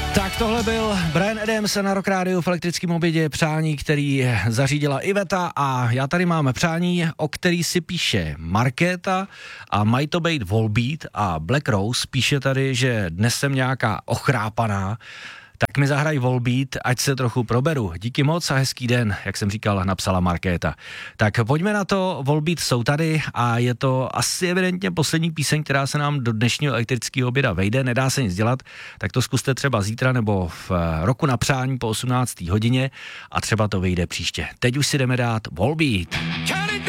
Tak tohle byl Bryan Adams na Rock Radio v elektrickém obědě, přání, který zařídila Iveta, a já tady mám přání, o který si píše Markéta, a mají to být Volbeat a Black Rose. Píše tady, že dnes jsem nějaká ochrápaná, tak mi zahraj Volbeat, ať se trochu proberu. Díky moc a hezký den, jak jsem říkal, napsala Markéta. Tak pojďme na to, Volbeat jsou tady a je to asi evidentně poslední píseň, která se nám do dnešního elektrického oběda vejde, nedá se nic dělat, tak to zkuste třeba zítra nebo v roku na přání po 18. hodině a třeba to vyjde příště. Teď už si jdeme dát Volbeat.